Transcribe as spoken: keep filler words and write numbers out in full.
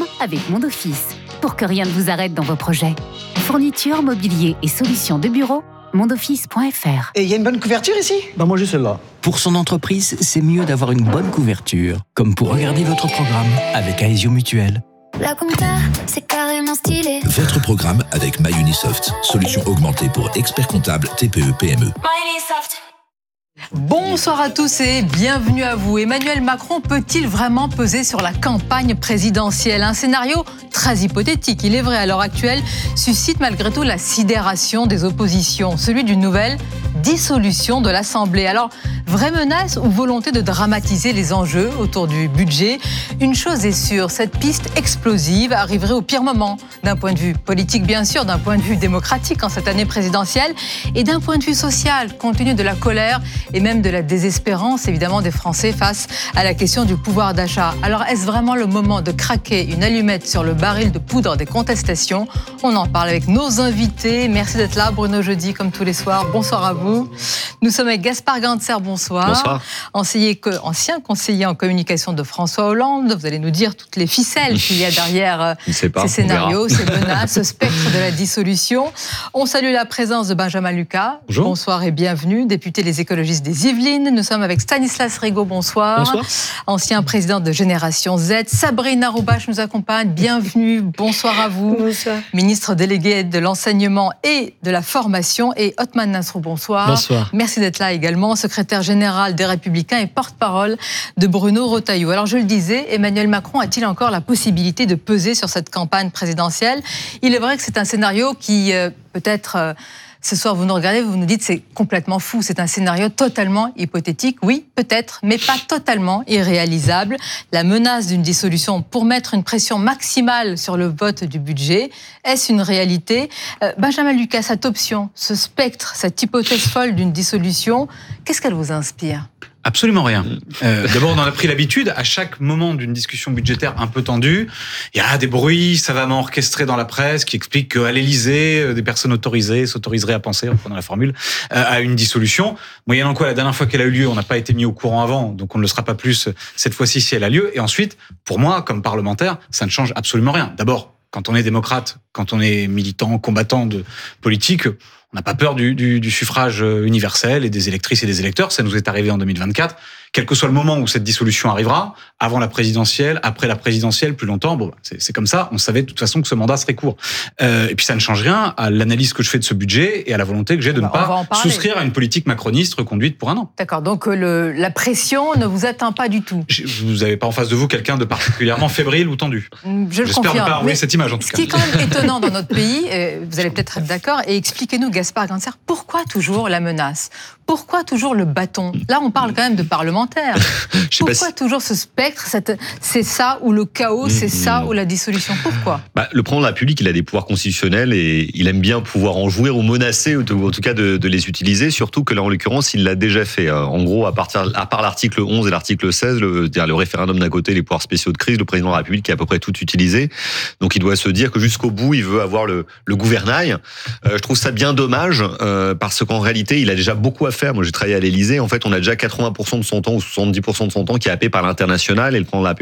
ensemble avec Mon Office pour que rien ne vous arrête dans vos projets. Fourniture, mobilier et solutions de bureau, mondoffice point f r. Et il y a une bonne couverture ici ? Bah moi j'ai celle-là. Pour son entreprise, c'est mieux d'avoir une bonne couverture, comme pour regarder votre programme avec Aesio Mutuelle. La compta, c'est carrément stylé. Votre programme avec MyUnisoft, solution augmentée pour experts comptables T P E P M E. MyUnisoft. Bonsoir à tous et bienvenue à vous. Emmanuel Macron peut-il vraiment peser sur la campagne présidentielle ? Un scénario très hypothétique, il est vrai à l'heure actuelle, suscite malgré tout la sidération des oppositions, celui d'une nouvelle dissolution de l'Assemblée. Alors, vraie menace ou volonté de dramatiser les enjeux autour du budget ? Une chose est sûre, cette piste explosive arriverait au pire moment, d'un point de vue politique bien sûr, d'un point de vue démocratique en cette année présidentielle, et d'un point de vue social, compte tenu de la colère et même de la désespérance évidemment des Français face à la question du pouvoir d'achat. Alors est-ce vraiment le moment de craquer une allumette sur le baril de poudre des contestations ? On en parle avec nos invités. Merci d'être là, Bruno Jeudi, comme tous les soirs. Bonsoir à vous. Nous sommes avec Gaspard Ganser, bonsoir. Bonsoir. Ancien, ancien conseiller en communication de François Hollande. Vous allez nous dire toutes les ficelles qu'il y a derrière pas, ces scénarios, ces menaces, ce spectre de la dissolution. On salue la présence de Benjamin Lucas. Bonjour. Bonsoir et bienvenue. Député des écologistes des Yvelines. Nous sommes avec Stanislas Rigaud, bonsoir. Bonsoir. Ancien président de Génération Z. Sabrina Roubache nous accompagne. Bienvenue. Bonsoir à vous. Bonsoir. Ministre délégué de l'enseignement et de la formation. Et Othman Nasrou, bonsoir. Bonsoir. Merci d'être là également. Secrétaire général des Républicains et porte-parole de Bruno Retailleau. Alors je le disais, Emmanuel Macron a-t-il encore la possibilité de peser sur cette campagne présidentielle ? Il est vrai que c'est un scénario qui euh, peut-être... Euh, Ce soir, vous nous regardez, vous nous dites c'est complètement fou, c'est un scénario totalement hypothétique. Oui, peut-être, mais pas totalement irréalisable. La menace d'une dissolution pour mettre une pression maximale sur le vote du budget, est-ce une réalité ? euh, Benjamin Lucas, cette option, ce spectre, cette hypothèse folle d'une dissolution, qu'est-ce qu'elle vous inspire ? Absolument rien. Euh, d'abord, on en a pris l'habitude. À chaque moment d'une discussion budgétaire un peu tendue, il y a des bruits savamment orchestrés dans la presse qui expliquent qu'à l'Élysée, des personnes autorisées s'autoriseraient à penser, en prenant la formule, euh, à une dissolution. Moyennant quoi, la dernière fois qu'elle a eu lieu, on n'a pas été mis au courant avant, donc on ne le sera pas plus cette fois-ci si elle a lieu. Et ensuite, pour moi, comme parlementaire, ça ne change absolument rien. D'abord, quand on est démocrate, quand on est militant, combattant de politique, on n'a pas peur du, du, du suffrage universel et des électrices et des électeurs. Ça nous est arrivé en deux mille vingt-quatre. Quel que soit le moment où cette dissolution arrivera, avant la présidentielle, après la présidentielle, plus longtemps, bon, c'est, c'est comme ça. On savait de toute façon que ce mandat serait court. Euh, et puis ça ne change rien à l'analyse que je fais de ce budget et à la volonté que j'ai de ne pas souscrire à une politique macroniste reconduite pour un an. D'accord, donc le, la pression ne vous atteint pas du tout. Je, vous n'avez pas en face de vous quelqu'un de particulièrement fébrile ou tendu. Je le J'espère confirme. ne pas envoyer cette image en tout Ce cas. qui est quand même étonnant dans notre pays, vous allez peut-être être d'accord, et expliquez-nous, Gaspard Ganser, pourquoi toujours la menace ? Pourquoi toujours le bâton ? Là, on parle quand même de parlementaires. Pourquoi si... toujours ce spectre ? cette... C'est ça ou le chaos, c'est mmh, ça mmh. ou la dissolution ? Pourquoi ? bah, Le président de la République, il a des pouvoirs constitutionnels et il aime bien pouvoir en jouir ou menacer, ou en tout cas de, de les utiliser, surtout que là, en l'occurrence, il l'a déjà fait. En gros, à, partir, à part l'article onze et l'article seize, le, le référendum d'un côté, les pouvoirs spéciaux de crise, le président de la République qui a à peu près tout utilisé. Donc il doit se dire que jusqu'au bout, il veut avoir le, le gouvernail. Euh, je trouve ça bien dommage, euh, parce qu'en réalité, il a déjà beaucoup à faire. Moi, j'ai travaillé à l'Élysée. En fait, on a déjà quatre-vingts pour cent de son temps ou soixante-dix pour cent de son temps qui est happé par l'international et le président de la